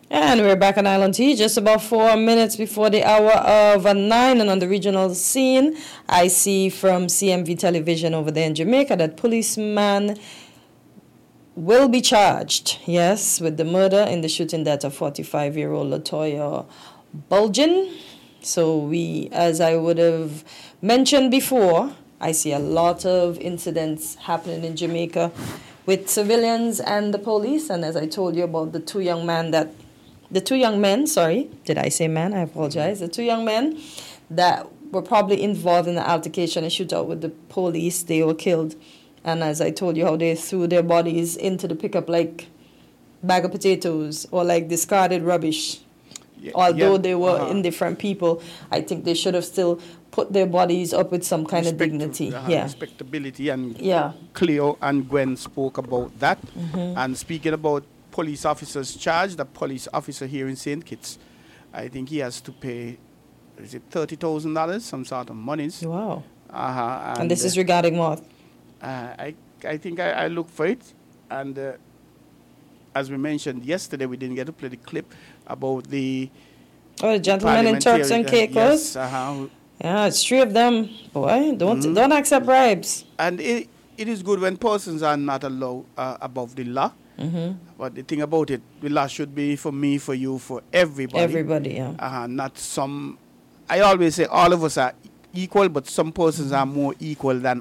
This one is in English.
And we're back on Island T, just about 4 minutes before the hour of 9. And on the regional scene, I see from CMV television over there in Jamaica that policeman will be charged, yes, with the murder in the shooting death of 45-year-old Latoya Bulgin. So we, as I would have mentioned before, I see a lot of incidents happening in Jamaica with civilians and the police. And as I told you about the two young men, did I say man? I apologize. The two young men that were probably involved in the altercation and shootout with the police, they were killed. And as I told you, how they threw their bodies into the pickup like bag of potatoes or like discarded rubbish. Yeah, although they were indifferent people, I think they should have still put their bodies up with some kind of dignity. Respectability. And Cleo and Gwen spoke about that. Mm-hmm. And speaking about police officers charged, the police officer here in St. Kitts, I think he has to pay, is it $30,000, some sort of monies. Wow. And this is regarding what? I think I looked for it. And as we mentioned yesterday, we didn't get to play the clip about the gentlemen in Turks and Caicos. Yes, yeah, it's three of them. Boy, don't accept bribes. And it is good when persons are not allowed above the law. Mm-hmm. But the thing about it, the law should be for me, for you, for everybody. Everybody, yeah. Not some. I always say all of us are equal, but some persons are more equal than